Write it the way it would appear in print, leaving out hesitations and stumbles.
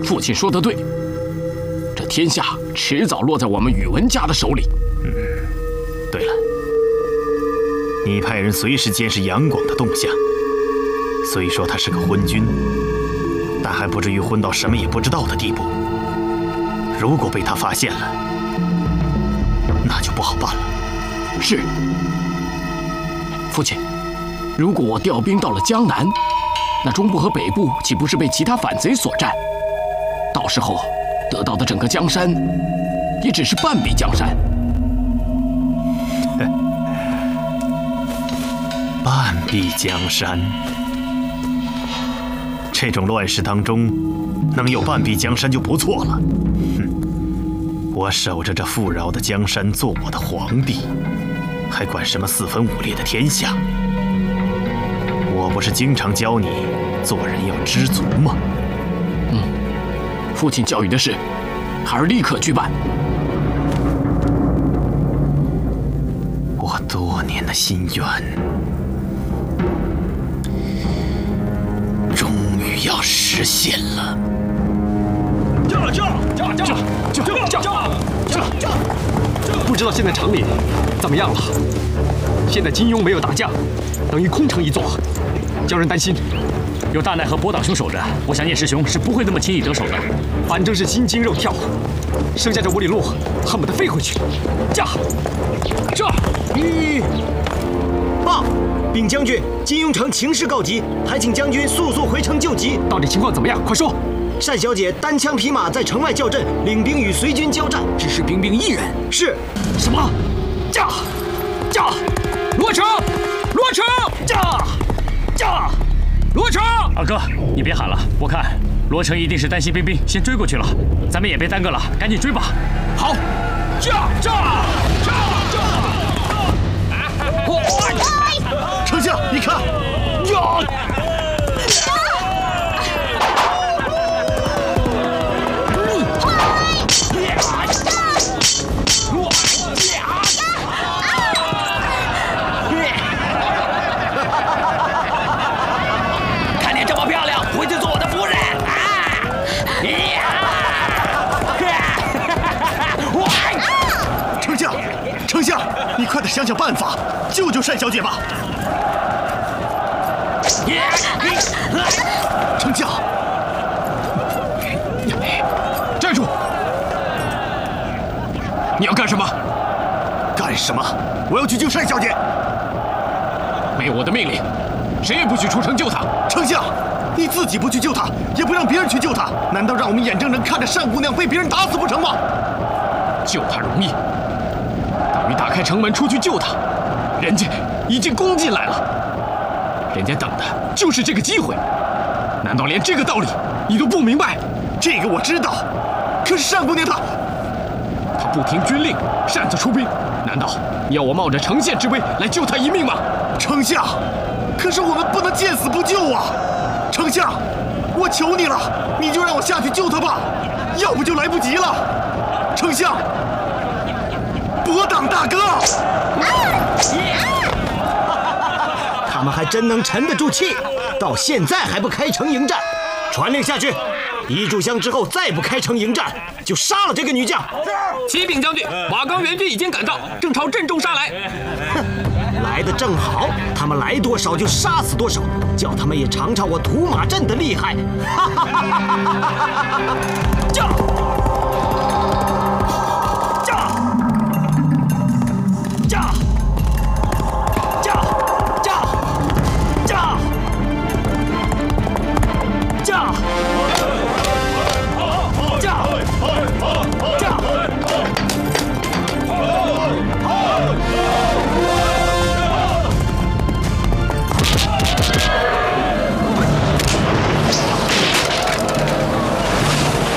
父亲说得对，这天下迟早落在我们宇文家的手里。 对了，你派人随时监视杨广的动向。虽说他是个昏君，但还不至于昏到什么也不知道的地步。如果被他发现了，那就不好办了。 是，父亲，如果我调兵到了江南，那中部和北部岂不是被其他反贼所占？到时候得到的整个江山，也只是半壁江山。 半壁江山，这种乱世当中，能有半壁江山就不错了。哼，我守着这富饶的江山做我的皇帝，还管什么四分五裂的天下？我不是经常教你做人要知足吗？ 父亲教育的是，孩儿立刻去办。 我多年的心愿，终于要实现了。 不知道现在长岭怎么样了？现在金庸没有大将，等于空城一座，叫人担心。 有大奈和博党兄守着，我想聂师兄是不会那么轻易得手的。 反正是心惊肉跳，剩下这5里路恨不得飞回去。 报，禀将军，金庸城情势告急，还请将军速速回城救急。 到底情况怎么样？快说！ 单小姐单枪匹马在城外叫阵，领兵与随军交战。 只是兵1人。 是。 什么？罗成，罗成！ 二哥，你别喊了，我看罗成一定是担心兵先追过去了，咱们也别耽搁了，赶紧追吧。 好， 丞相，你看， 看你这么漂亮，回去做我的夫人丞相，你快点想想办法，救救单小姐吧！丞相， 站住！你要干什么？ 干什么？我要去救单小姐。 没有我的命令，谁也不许出城救她。 丞相，你自己不去救她，也不让别人去救她，难道让我们眼睁睁看着单姑娘被别人打死不成吗？ 救她容易，等于打开城门出去救她，人家已经攻进来了，人家等的就是这个机会。难道连这个道理你都不明白？ 这个我知道，可是单姑娘她不听军令，擅自出兵，难道要我冒着城县之危来救她一命吗？ 丞相，可是我们不能见死不救啊！丞相，我求你了，你就让我下去救她吧，要不就来不及了。丞相，博党大哥， 他们还真能沉得住气，到现在还不开城迎战。传令下去，一炷香之后再不开城迎战，就杀了这个女将。 启禀将军，瓦岗援军已经赶到，正朝阵中杀来。 哼，来得正好，他们来多少就杀死多少，叫他们也尝尝我土马阵的厉害。哈哈哈哈哈！